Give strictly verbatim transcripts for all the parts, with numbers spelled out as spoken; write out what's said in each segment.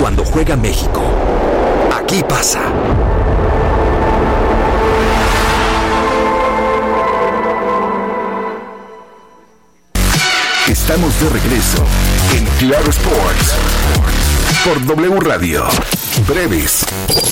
cuando juega México. Aquí pasa. Estamos de regreso en Claro Sports por W Radio. Breves.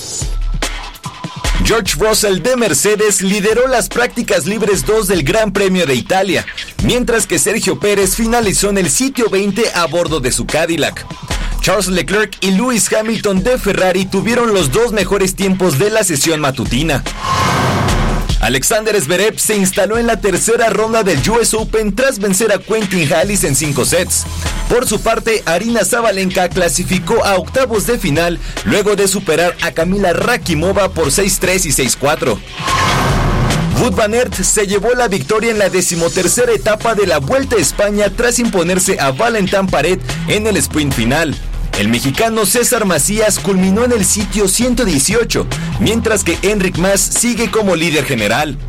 George Russell de Mercedes lideró las prácticas libres dos del Gran Premio de Italia, mientras que Sergio Pérez finalizó en el sitio veinte a bordo de su Cadillac. Charles Leclerc y Lewis Hamilton de Ferrari tuvieron los dos mejores tiempos de la sesión matutina. Alexander Zverev se instaló en la tercera ronda del U S Open tras vencer a Quentin Halys en cinco sets. Por su parte, Aryna Sabalenka clasificó a octavos de final luego de superar a Kamila Rakimova por seis tres y seis cuatro. Wout van Aert se llevó la victoria en la decimotercera etapa de la Vuelta a España tras imponerse a Valentin Paret en el sprint final. El mexicano César Macías culminó en el sitio ciento dieciocho, mientras que Enric Mas sigue como líder general.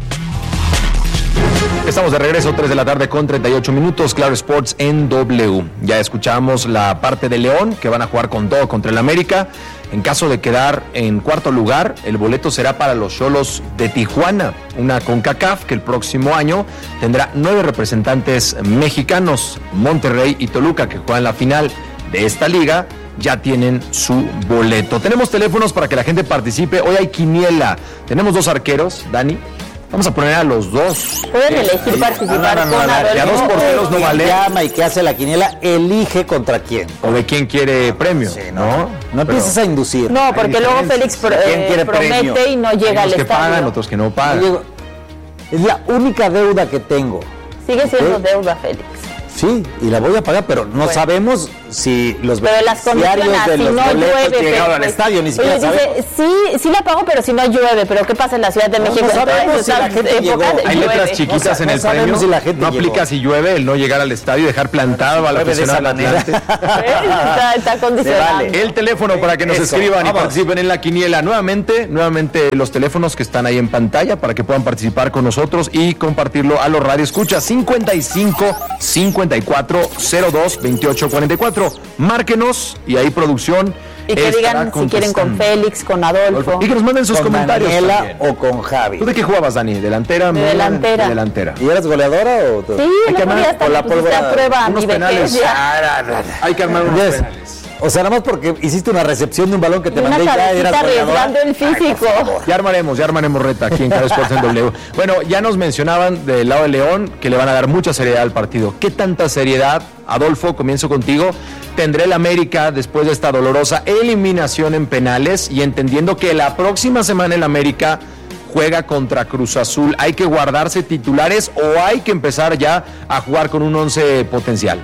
Estamos de regreso, tres de la tarde con treinta y ocho minutos, Claro Sports en W. Ya escuchamos la parte de León, que van a jugar con todo contra el América. En caso de quedar en cuarto lugar, el boleto será para los Xolos de Tijuana, una CONCACAF que el próximo año tendrá nueve representantes mexicanos. Monterrey y Toluca, que juegan la final de esta liga, ya tienen su boleto. Tenemos teléfonos para que la gente participe. Hoy hay quiniela. Tenemos dos arqueros, Dani. Vamos a poner a los dos. Pueden elegir eh, participar no, no, no, con Adolfo. Y a dos porteros no vale. Llama y que hace la quiniela, elige contra quién. O de quién quiere premio. Sí, no, no, no empieces a inducir. No, porque luego Félix pro, eh, promete premio? Y no llega al estadio. Unos que pagan, otros que no pagan. Es la única deuda que tengo. Sigue siendo ¿sí? deuda, Félix. Sí, y la voy a pagar, pero no bueno. sabemos si los beneficiarios de si los no boletos llueve, llegaron al estadio, ni siquiera oye, sabemos. Dice, sí, sí la pago, pero si no llueve, pero ¿qué pasa en la Ciudad de México? No, no sabemos si la gente llegó. Hay letras chiquitas no, en el no premio, si la gente no aplica llegó. Si llueve el no llegar al estadio y dejar plantado a la aficionada Atlante. está, está condicionado. Vale. El teléfono para que nos Eso, escriban vamos. Y participen en la quiniela. Nuevamente, nuevamente los teléfonos que están ahí en pantalla para que puedan participar con nosotros y compartirlo a los radioescuchas. cincuenta y cinco, cincuenta y cuatro, cero dos, veintiocho, cuarenta y cuatro. Márquenos y ahí producción. Y que digan si quieren con Félix, con Adolfo. Y que nos manden sus con comentarios. Daniela o con Javi. ¿Tú de qué jugabas, Dani? ¿Delantera? De delantera. De delantera. ¿Y eres goleadora o tú? Sí, el otro día hasta la pusiste a prueba unos mi penales. Hay que armar unos penales. O sea, nada más porque hiciste una recepción de un balón que te y mandé y ya eras arriesgando el físico. Ay, ya armaremos, ya armaremos reta aquí en Claro Sports en W. Bueno, ya nos mencionaban del lado de León que le van a dar mucha seriedad al partido. ¿Qué tanta seriedad, Adolfo? Comienzo contigo. Tendrá el América después de esta dolorosa eliminación en penales y entendiendo que la próxima semana el América juega contra Cruz Azul. ¿Hay que guardarse titulares o hay que empezar ya a jugar con un once potencial?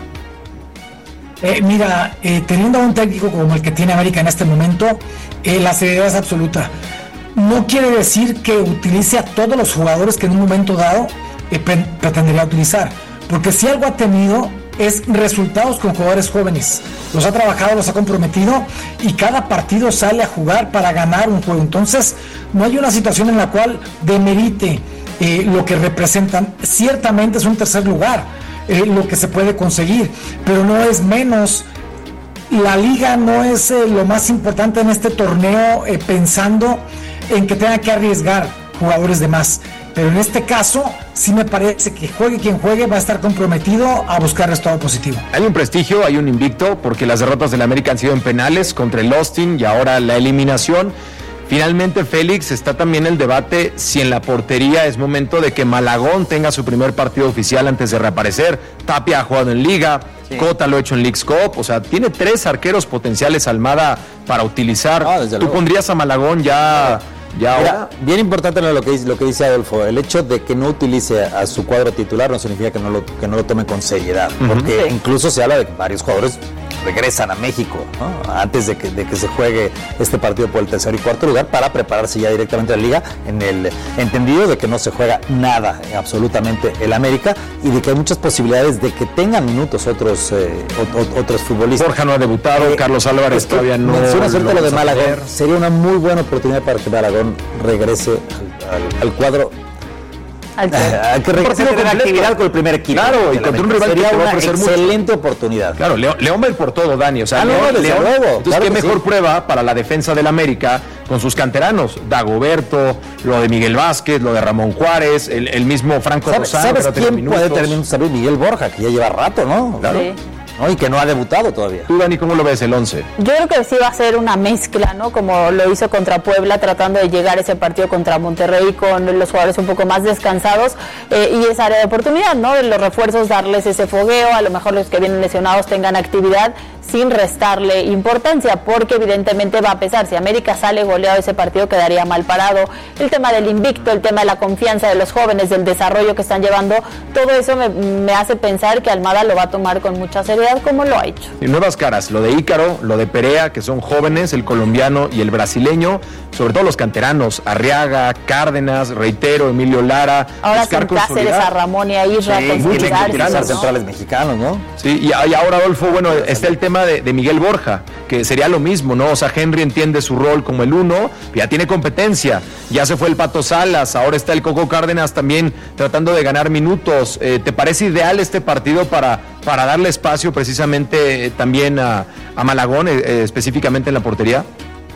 Eh, mira, eh, teniendo a un técnico como el que tiene América en este momento, eh, la seriedad es absoluta. No quiere decir que utilice a todos los jugadores que en un momento dado eh, pre- pretendería utilizar, porque si algo ha tenido es resultados con jugadores jóvenes. Los ha trabajado, los ha comprometido y cada partido sale a jugar para ganar un juego. Entonces, no hay una situación en la cual demerite eh, lo que representan. Ciertamente es un tercer lugar. Eh, lo que se puede conseguir, pero no es menos. La liga no es eh, lo más importante en este torneo, eh, pensando en que tenga que arriesgar jugadores de más, pero en este caso sí me parece que juegue quien juegue va a estar comprometido a buscar resultado positivo. Hay un prestigio, hay un invicto, porque las derrotas del América han sido en penales contra el Austin y ahora la eliminación. Finalmente, Félix, está también el debate si en la portería es momento de que Malagón tenga su primer partido oficial antes de reaparecer. Tapia ha jugado en Liga, sí. Cota lo ha hecho en Leagues Cup, o sea, tiene tres arqueros potenciales Almada para utilizar. No, ¿tú luego pondrías a Malagón ya, ya Mira, ahora? Bien importante lo que, dice, lo que dice Adolfo, el hecho de que no utilice a su cuadro titular no significa que no lo, que no lo tome con seriedad, uh-huh. porque sí. incluso se habla de que varios jugadores regresan a México, ¿no? Antes de que, de que se juegue este partido por el tercer y cuarto lugar para prepararse ya directamente a la liga, en el entendido de que no se juega nada absolutamente el América y de que hay muchas posibilidades de que tengan minutos otros eh, o, o, otros futbolistas. Borja no ha debutado, eh, Carlos Álvarez todavía no. Mencionas ahorita lo de Malagón, sería una muy buena oportunidad para que Malagón regrese al, al, al cuadro Al que- Hay que regresar a tener actividad con el primer equipo. Claro, y de la contra un América. rival que Sería te va a una ofrecer mucho. excelente oportunidad. Claro, León, León va a ir por todo, Dani. O sea, Ah, no, León, desde León- luego, entonces, claro qué que mejor sí. prueba para la defensa del América con sus canteranos. Dagoberto, lo de Miguel Vázquez, lo de Ramón Juárez, el, el mismo Franco ¿Sabes, Rosano. ¿sabes que no tiene quién puede minutos. tener minutos? Saber Miguel Borja, que ya lleva rato, ¿no? Claro. Sí. ¿No? Y que no ha debutado todavía. Tú, Dani, ¿cómo lo ves el once? Yo creo que sí va a ser una mezcla, ¿no? Como lo hizo contra Puebla, tratando de llegar a ese partido contra Monterrey con los jugadores un poco más descansados eh, y esa área de oportunidad, ¿no? De los refuerzos, darles ese fogueo, a lo mejor los que vienen lesionados tengan actividad sin restarle importancia, porque evidentemente va a pesar. Si América sale goleado ese partido, quedaría mal parado. El tema del invicto, el tema de la confianza de los jóvenes, del desarrollo que están llevando, todo eso me, me hace pensar que Almada lo va a tomar con mucha seriedad, como lo ha hecho. Y nuevas caras, lo de Ícaro, lo de Perea, que son jóvenes, el colombiano y el brasileño, sobre todo los canteranos, Arriaga, Cárdenas, reitero, Emilio Lara. Ahora buscar sin Cáceres, consolidar. a Ramón y a Isra, Sí, mucho tienen que tirar ¿no? los centrales mexicanos, ¿no? Sí, y, y ahora, Adolfo, bueno, está el tema de, de Miguel Borja, que sería lo mismo, ¿no? O sea, Henry entiende su rol como el uno, ya tiene competencia, ya se fue el Pato Salas, ahora está el Coco Cárdenas también tratando de ganar minutos. Eh, ¿Te parece ideal este partido para, para darle espacio precisamente eh, también a, a Malagón, eh, eh, específicamente en la portería?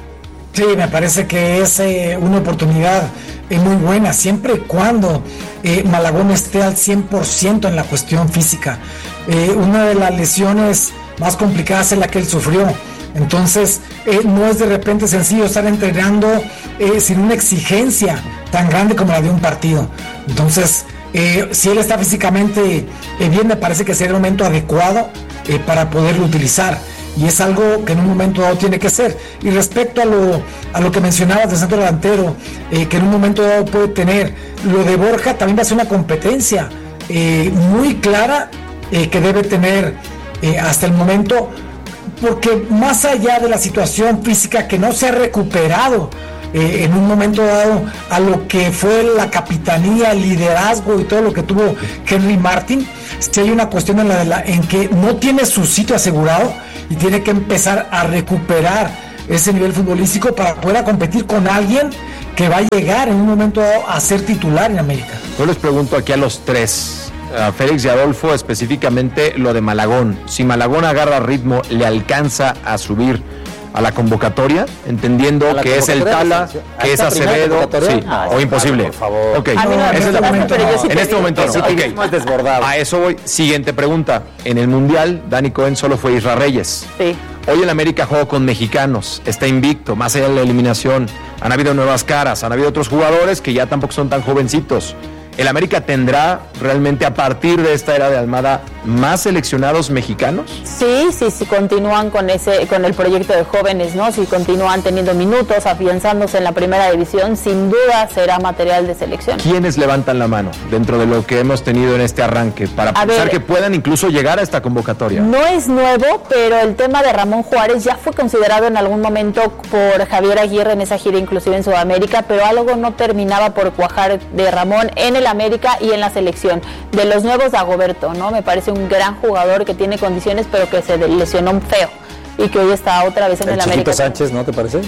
Sí, me parece que es eh, una oportunidad eh, muy buena, siempre y cuando eh, Malagón esté al cien por ciento en la cuestión física. Eh, una de las lesiones más complicadas es la que él sufrió. Entonces, eh, no es de repente sencillo estar entrenando eh, sin una exigencia tan grande como la de un partido. Entonces, eh, si él está físicamente eh, bien, me parece que sería el momento adecuado eh, para poderlo utilizar. Y es algo que en un momento dado tiene que ser. Y respecto a lo, a lo que mencionabas del centro delantero, eh, que en un momento dado puede tener, lo de Borja también va a ser una competencia eh, muy clara eh, que debe tener eh, hasta el momento, porque más allá de la situación física que no se ha recuperado eh, en un momento dado a lo que fue la capitanía, el liderazgo y todo lo que tuvo Henry Martin, si hay una cuestión en, la de la, en que no tiene su sitio asegurado y tiene que empezar a recuperar ese nivel futbolístico para poder competir con alguien que va a llegar en un momento dado a ser titular en América. Yo les pregunto aquí a los tres, a Félix y Adolfo, específicamente lo de Malagón. Si Malagón agarra ritmo, ¿le alcanza a subir a la convocatoria? Entendiendo la que es el convocatoria de Tala, selección. que es ¿A esta primera Acevedo, convocatoria? sí, Ah, o sí, imposible. por favor. Ok, A mí no me ese es el preocupa, momento, pero yo sí en te este digo momento que no. sí. Ok. Ciclismo es desbordado. A eso voy. Siguiente pregunta. En el Mundial, Dani Cohen solo fue Isra Reyes. Sí. Hoy el América juega con mexicanos, está invicto, más allá de la eliminación. Han habido nuevas caras, han habido otros jugadores que ya tampoco son tan jovencitos. ¿El América tendrá realmente a partir de esta era de Almada más seleccionados mexicanos? Sí, sí, sí, continúan con ese, con el proyecto de jóvenes, ¿no? Si continúan teniendo minutos, afianzándose en la primera división, sin duda será material de selección. ¿Quiénes levantan la mano dentro de lo que hemos tenido en este arranque para A pensar ver, que puedan incluso llegar a esta convocatoria? No es nuevo, pero el tema de Ramón Juárez ya fue considerado en algún momento por Javier Aguirre en esa gira, inclusive en Sudamérica, pero algo no terminaba por cuajar de Ramón en el América y en la selección. De los nuevos, Dagoberto, ¿no? Me parece un gran jugador que tiene condiciones, pero que se lesionó feo y que hoy está otra vez en el, El América. Chiquito Sánchez, ¿no te parece?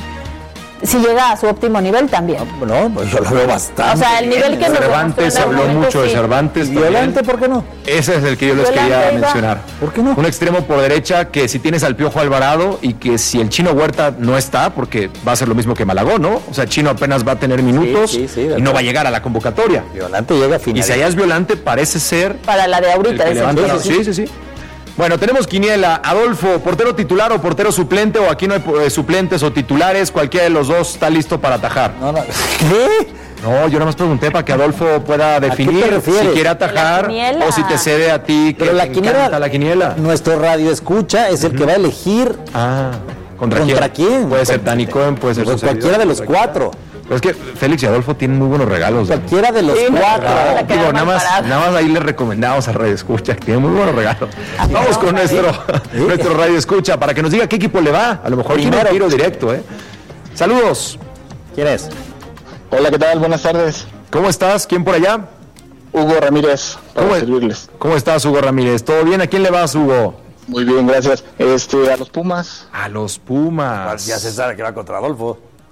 Si llega a su óptimo nivel también. No, pues yo lo veo bastante. O sea, el nivel que nos Cervantes, se demostró en habló algún mucho momento, de sí. Cervantes. Violante, también. ¿por qué no? Ese es el que yo les Violante, quería ahí va. mencionar. ¿Por qué no? Un extremo por derecha que si tienes al Piojo Alvarado y que si el Chino Huerta no está, porque va a ser lo mismo que Malagón, ¿no? O sea, Chino apenas va a tener minutos sí, sí, de y no acuerdo. va a llegar a la convocatoria. Violante llega a final. Y si allá es Violante, parece ser Para la de el ahorita. que ese levanta la- sí, sí, Sí, sí, sí. Bueno, tenemos quiniela. Adolfo, ¿portero titular o portero suplente? O aquí no hay eh, suplentes o titulares. Cualquiera de los dos está listo para atajar. No, no. ¿Qué? No, yo nada más pregunté para que Adolfo pueda definir te refieres? si quiere atajar La quiniela. o si te cede a ti que Pero la te quiniela, encanta la quiniela. nuestro radio escucha es el que va a elegir Ah, ¿contra, contra quién. Puede ser Contra- Dani Cohen, puede ser Pues su cualquiera de los servidor, cuatro. Pero es que Félix y Adolfo tienen muy buenos regalos. Dani. Cualquiera de los Sí, no, cuatro. no, Ah, la queda digo, mal nada más, parado. nada más ahí les recomendamos a Radio Escucha, que tiene muy buenos regalos. Vamos con nuestro, nuestro Radio Escucha para que nos diga qué equipo le va. A lo mejor tiene un Primero. tiro directo, ¿eh? Saludos. ¿Quién es? Hola, ¿qué tal? Buenas tardes. ¿Cómo estás? ¿Quién por allá? Hugo Ramírez, para ¿Cómo, servirles. ¿Cómo estás, Hugo Ramírez? ¿Todo bien? ¿A quién le vas, Hugo? Muy bien, gracias. Este, a los Pumas. A los Pumas. Ya se sabe que va contra Adolfo.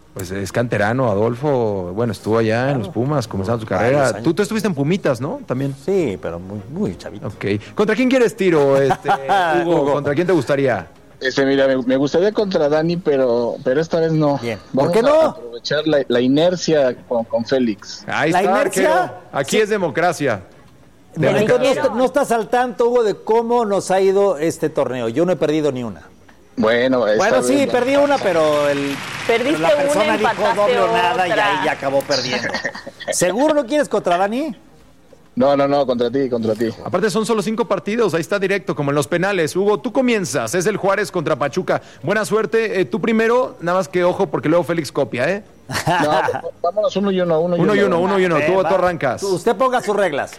Pues es canterano, Adolfo. Bueno, estuvo allá claro. en los Pumas, comenzando su carrera. Tú, tú estuviste en Pumitas, ¿no? También. Sí, pero muy, muy chavito. Ok. ¿Contra quién quieres tiro, este, Hugo? Hugo? ¿Contra quién te gustaría? Este, mira, me, me gustaría contra Dani, pero pero esta vez no. Bien. Vamos ¿Por qué no? A aprovechar la, la inercia con, con Félix. Ahí ¿La está, inercia? arquero. Aquí sí. Es democracia. No, no, no, no estás al tanto, Hugo, de cómo nos ha ido este torneo. Yo no he perdido ni una. Bueno, bueno sí, vez, perdí una, pero el, Perdiste la persona una, dijo doble o nada y otra. ahí ya acabó perdiendo. ¿Seguro no quieres contra Dani? No, no, no, contra ti, contra ti. Aparte son solo cinco partidos, ahí está directo, como en los penales. Hugo, tú comienzas, es el Juárez contra Pachuca. Buena suerte, eh, tú primero, nada más que ojo, porque luego Félix copia, ¿eh? No, vámonos uno y uno, uno y uno. Uno y uno, uno y uno, eh, tú, va. tú arrancas. Usted ponga sus reglas.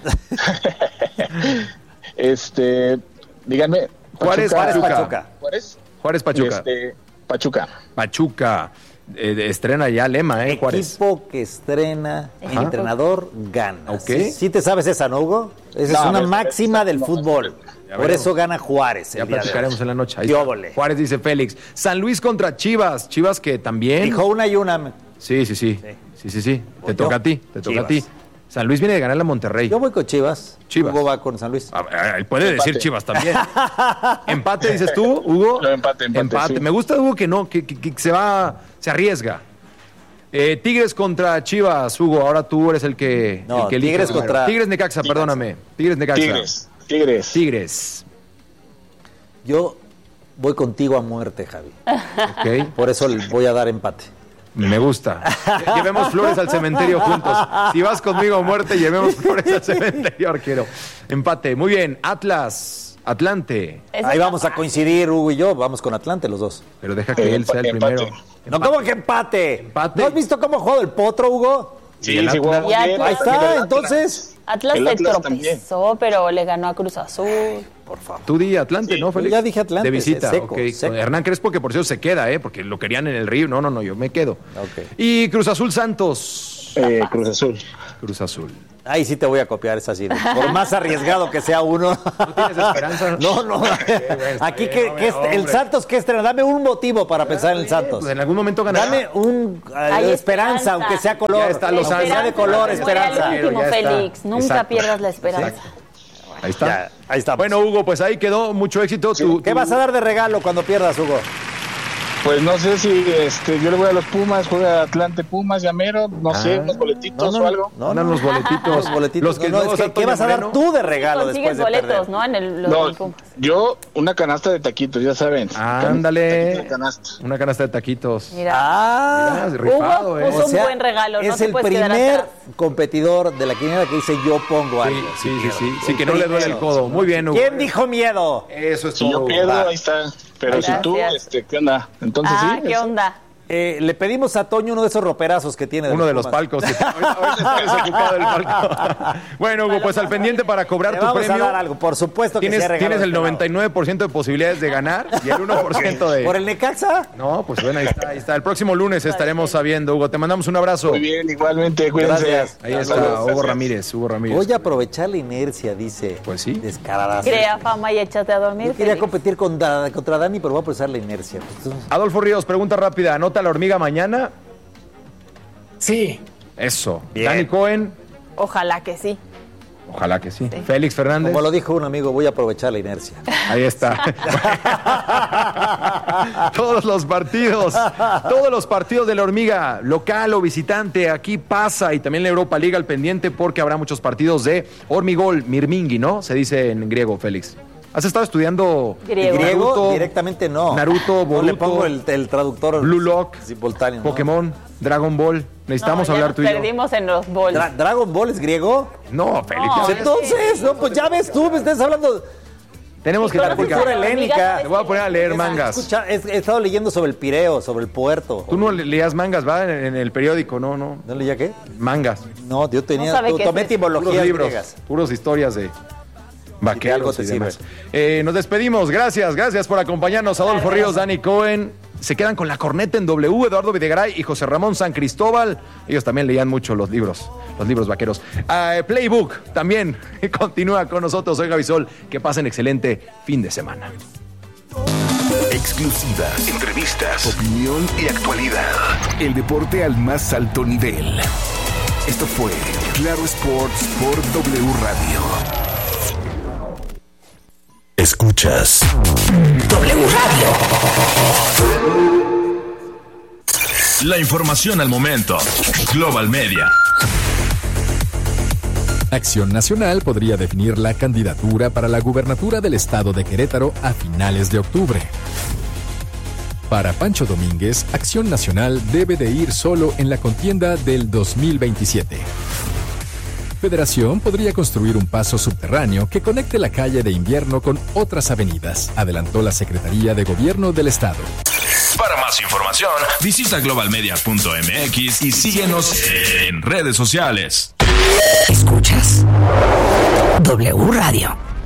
este, díganme. Juárez, Pachuca. Pachuca. Juárez. Juárez, Pachuca. Este, Pachuca. Pachuca. Eh, estrena ya lema, ¿eh, Juárez? Equipo que estrena, Ajá. entrenador gana. Ok. ¿Sí, sí te sabes esa, no, Hugo? Esa No, es una me- máxima me- del no, fútbol. Ya Por veremos. eso gana Juárez. Ya el día de platicaremos hoy. en la noche. Ahí Qué está. óvole. Juárez dice Félix. San Luis contra Chivas. Chivas que también. Dijo una y una. Sí, sí, sí. Sí, sí, sí. Te Voy toca yo. a ti. Te toca Chivas. a ti. San Luis viene de ganarle a Monterrey. Yo voy con Chivas. Chivas. Hugo va con San Luis. A ver, puede Empate. decir Chivas también. Empate, dices tú, Hugo. No, empate, empate, sí. Me gusta, Hugo, que no, que, que- que se va, se arriesga. Eh, Tigres contra Chivas, Hugo. Ahora tú eres el que. No, el que elige Tigres primero. contra- Tigres Necaxa, Tigres. perdóname. Tigres Necaxa. Tigres. Tigres. Tigres. Yo voy contigo a muerte, Javi. Ok. Por eso le voy a dar empate. Me gusta. Llevemos flores al cementerio juntos. Si vas conmigo a muerte, llevemos flores al cementerio, arquero. Empate. Muy bien. Atlas, Atlante. Eso Ahí está vamos a fácil. coincidir, Hugo y yo. Vamos con Atlante los dos. Pero deja que él sea el Empate. primero. No, ¿cómo que empate? Empate. ¿No has visto cómo ha jugado el Potro, Hugo? Sí, Y el sí, Atlas. jugamos Y bien. Atlas. Ahí está, El Atlas. entonces. Atlas El se Atlas también. tropezó, pero le ganó a Cruz Azul. Por favor. Tú di Atlante, Sí, ¿no, Félix? ya dije Atlante, De visita, seco, ok. seco. Hernán Crespo, que por cierto se queda, ¿eh? Porque lo querían en el Río. No, no, no, yo me quedo. Ok. Y Cruz Azul Santos. Eh, Cruz Azul. Cruz Azul. Ahí sí te voy a copiar esa sí. Por más arriesgado que sea uno. ¿No tienes esperanza? No, no. Aquí bien, que, hombre, que este- el hombre. Santos que estrena. Dame un motivo para pensar en el Santos. Pues en algún momento ganará. Dame un eh, Hay esperanza, aunque sea color. Ya está, los aunque sea de Santos. color, Muere esperanza. al último, Ya está. Félix. Nunca Exacto. pierdas la esperanza. Exacto. Ahí está. Ya, ahí estamos. Bueno, Hugo, pues ahí quedó. Mucho éxito. Tu- ¿Qué tu- vas a dar de regalo cuando pierdas, Hugo? Pues no sé si este, yo le voy a los Pumas, juega Atlante Pumas, Llamero, no sé, Ah. unos boletitos o algo. No, Mandan no. los boletitos. Los boletitos. Los que no, no, es que, Santo ¿qué vas a dar Moreno. tú de regalo Consigues después de boletos, perder? ¿no? En el, los No, del Pumas. yo una canasta de taquitos, ya saben. Ándale. Taquitos de canasta. Una canasta de taquitos. Mira. Ah, Mira, rifado, Hugo ¿eh? puso un buen regalo, no es te el puedes quedar primer atrás. competidor de la quiniela que dice yo pongo Sí, algo. sí, sí, sí. Sí, El que no le duele el primero. codo. Muy bien, Hugo. ¿Quién dijo miedo? Eso es Si yo todo. pierdo, va. ahí está. Pero Gracias. si tú, este, ¿qué onda? Entonces Ah, sí. ¿qué es- onda? Eh, le pedimos a Toño uno de esos roperazos que tiene. Uno de los Pumas. palcos. Que ahorita, ahorita está desocupado el palco. Bueno, Hugo, pues al pendiente para cobrar Le tu vamos premio. a dar algo, por supuesto que Tienes, sea regalo tienes de el este lado. noventa y nueve por ciento de posibilidades de ganar y el uno por ciento de... ¿Por el Necaxa? No, pues bueno, ahí está, ahí está. El próximo lunes estaremos sabiendo, Hugo. Te mandamos un abrazo. Muy bien, igualmente, cuídense. Gracias. Ahí está, Saludos, Hugo gracias. Ramírez, Hugo Ramírez. Voy a aprovechar la inercia, dice. Pues sí. Descarada. Crea fama y échate a dormir. Yo quería Félix. competir con Da- contra Dani, pero voy a aprovechar la inercia. Pues, Adolfo Ríos, pregunta rápida. ¿Anota la hormiga mañana? Sí, Eso. Bien. Dani Cohen, Ojalá que sí. ojalá que sí. Félix Fernández. como lo dijo un amigo, voy a aprovechar la inercia. Ahí está. Todos los partidos, todos los partidos de la hormiga, local o visitante, aquí pasa y también la Europa League al pendiente porque habrá muchos partidos de hormigol, mirmingui, ¿no? Se dice en griego, Félix. ¿Has estado estudiando Griego. Griego, Naruto, directamente no. Naruto, No le Boruto, pongo el, el traductor Blue Lock, simultáneo, ¿no? Pokémon, Dragon Ball? Necesitamos No, ya hablar nos tú y yo. perdimos en los bols. Dra- ¿Dragon Ball es griego? No, Félix. No, ya es ves. Entonces, no, pues ya ves tú, me estás hablando. Tenemos que Con la platicar. cultura helénica. Te voy a poner a leer mangas. Escucha, he, he estado leyendo sobre el Pireo, sobre el puerto. Tú no le- leías mangas, ¿va? En, en el periódico, no, no. ¿No leía qué? Mangas. No, yo tenía. No sabe to- qué tomé es eso. Puros etimologías libros, griegas. puros historias de vaqueros te y sirve. demás. Eh, nos despedimos, gracias, gracias por acompañarnos. Adolfo Ríos, Dani Cohen. Se quedan con la corneta en W, Eduardo Videgaray y José Ramón San Cristóbal. Ellos también leían mucho los libros, los libros vaqueros. Ah, Playbook también continúa con nosotros. Soy Gaby Sol. Que pasen excelente fin de semana. exclusivas, entrevistas, opinión y actualidad. El deporte al más alto nivel. Esto fue Claro Sports por W Radio. Escuchas W Radio. La información al momento. Global Media. Acción Nacional podría definir la candidatura para la gubernatura del estado de Querétaro a finales de octubre. Para Pancho Domínguez, Acción Nacional debe de ir solo en la contienda del dos mil veintisiete. Federación podría construir un paso subterráneo que conecte la calle de Invierno con otras avenidas, adelantó la Secretaría de Gobierno del Estado. Para más información, visita global media punto m x y síguenos en redes sociales. Escuchas W Radio.